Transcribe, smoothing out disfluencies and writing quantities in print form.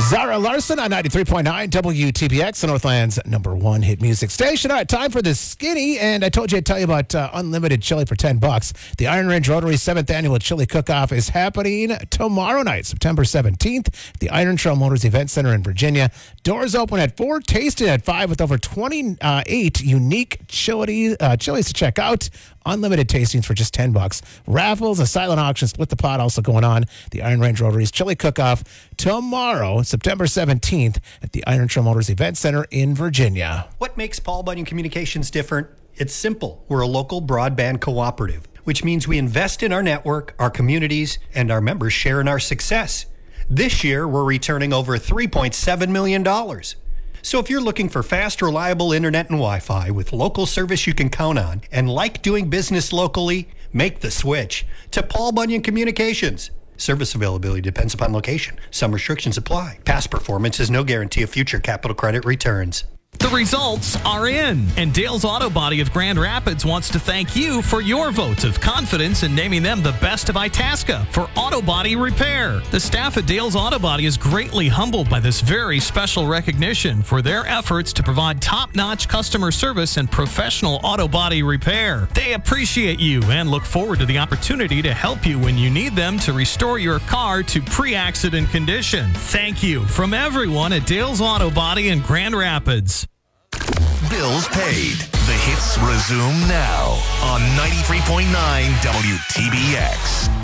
Zara Larson on 93.9 WTBX, the Northland's #1 hit music station. All right, time for the skinny, and I told you I'd tell you about unlimited chili for $10. The Iron Range Rotary 7th Annual Chili Cook-Off is happening tomorrow night, September 17th, at the Iron Trail Motors Event Center in Virginia. Doors open at 4, tasted at 5, with over 28 unique chilies to check out. Unlimited tastings for just $10. Raffles, a silent auction, split the pot also going on. The Iron Range Rotary's Chili Cook-Off tomorrow, September 17th, at the Iron Trail Motors Event Center in Virginia. What makes Paul Bunyan Communications different? It's simple. We're a local broadband cooperative, which means we invest in our network, our communities, and our members share in our success. This year, we're returning over $3.7 million. So if you're looking for fast, reliable internet and Wi-Fi with local service you can count on and like doing business locally, make the switch to Paul Bunyan Communications. Service availability depends upon location. Some restrictions apply. Past performance is no guarantee of future capital credit returns. The results are in, and Dale's Auto Body of Grand Rapids wants to thank you for your vote of confidence in naming them the best of Itasca for auto body repair. The staff at Dale's Auto Body is greatly humbled by this very special recognition for their efforts to provide top-notch customer service and professional auto body repair. They appreciate you and look forward to the opportunity to help you when you need them to restore your car to pre-accident condition. Thank you from everyone at Dale's Auto Body in Grand Rapids. Bills paid. The hits resume now on 93.9 WTBX.